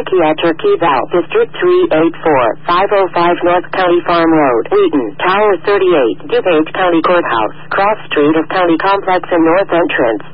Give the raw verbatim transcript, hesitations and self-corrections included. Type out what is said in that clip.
Psychiatric Eval, District three eight four, five oh five North County Farm Road, Wheaton, Tower thirty-eight, DuPage County Courthouse, cross street of County Complex and North Entrance.